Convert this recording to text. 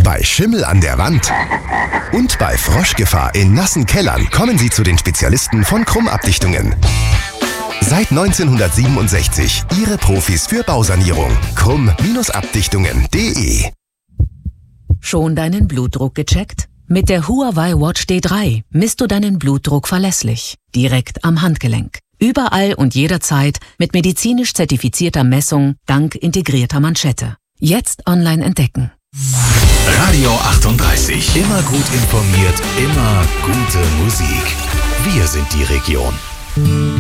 Bei Schimmel an der Wand und bei Froschgefahr in nassen Kellern kommen Sie zu den Spezialisten von Krumm-Abdichtungen. Seit 1967 Ihre Profis für Bausanierung. Krumm-Abdichtungen.de. Schon deinen Blutdruck gecheckt? Mit der Huawei Watch D3 misst du deinen Blutdruck verlässlich, direkt am Handgelenk. Überall und jederzeit mit medizinisch zertifizierter Messung dank integrierter Manschette. Jetzt online entdecken. Radio 38. Immer gut informiert, immer gute Musik. Wir sind die Region.